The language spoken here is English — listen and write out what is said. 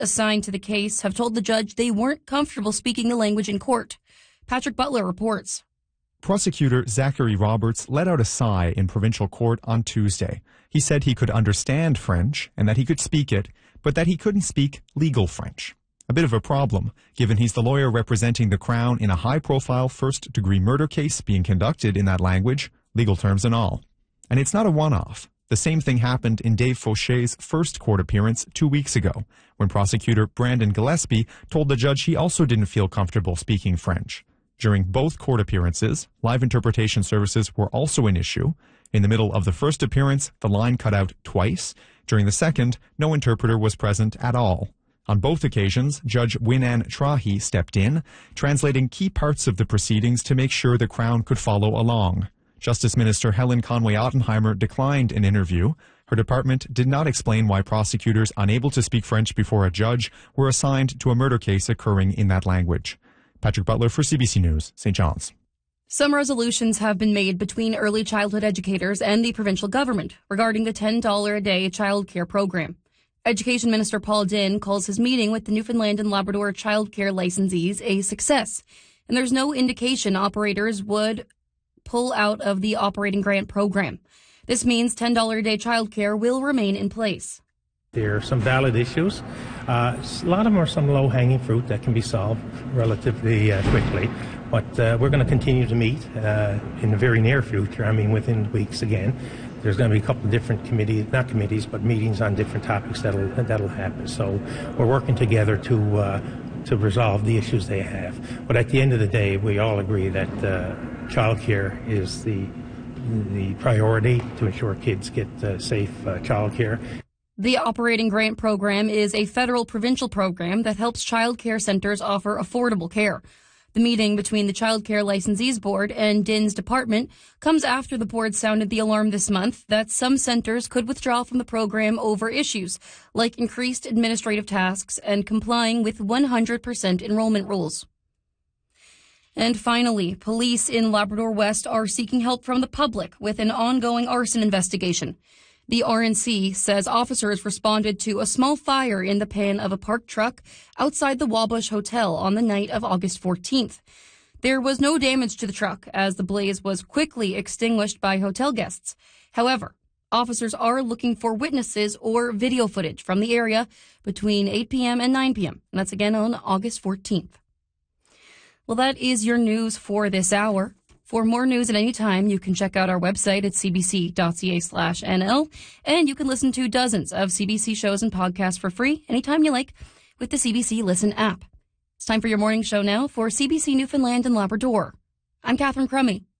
assigned to the case have told the judge they weren't comfortable speaking the language in court. Patrick Butler reports. Prosecutor Zachary Roberts let out a sigh in provincial court on Tuesday. He said he could understand French and that he could speak it, but that he couldn't speak legal French. A bit of a problem, given he's the lawyer representing the Crown in a high-profile first-degree murder case being conducted in that language, legal terms and all. And it's not a one-off. The same thing happened in Dave Fauché's first court appearance 2 weeks ago, when prosecutor Brandon Gillespie told the judge he also didn't feel comfortable speaking French. During both court appearances, live interpretation services were also an issue. In the middle of the first appearance, the line cut out twice. During the second, no interpreter was present at all. On both occasions, Judge Winan Trahi stepped in, translating key parts of the proceedings to make sure the Crown could follow along. Justice Minister Helen Conway-Ottenheimer declined an interview. Her department did not explain why prosecutors unable to speak French before a judge were assigned to a murder case occurring in that language. Patrick Butler for CBC News, St. John's. Some resolutions have been made between early childhood educators and the provincial government regarding the $10 a day childcare program. Education Minister Paul Dinn calls his meeting with the Newfoundland and Labrador childcare licensees a success, and there's no indication operators would pull out of the operating grant program. This means $10 a day childcare will remain in place. There are some valid issues. A lot of them are some low-hanging fruit that can be solved relatively quickly. But we're going to continue to meet in the very near future, within weeks again. There's going to be a couple of different meetings on different topics that'll happen. So we're working together to resolve the issues they have. But at the end of the day, we all agree that childcare is the priority to ensure kids get safe childcare. The operating grant program is a federal-provincial program that helps child care centers offer affordable care. The meeting between the Child Care Licensees Board and Dinn's department comes after the board sounded the alarm this month that some centers could withdraw from the program over issues like increased administrative tasks and complying with 100% enrollment rules. And finally, police in Labrador West are seeking help from the public with an ongoing arson investigation. The RNC says officers responded to a small fire in the pan of a parked truck outside the Wabush Hotel on the night of August 14th. There was no damage to the truck as the blaze was quickly extinguished by hotel guests. However, officers are looking for witnesses or video footage from the area between 8 p.m. and 9 p.m. And that's again on August 14th. Well, that is your news for this hour. For more news at any time, you can check out our website at cbc.ca/NL, and you can listen to dozens of CBC shows and podcasts for free anytime you like with the CBC Listen app. It's time for your morning show now for CBC Newfoundland and Labrador. I'm Catherine Crummy.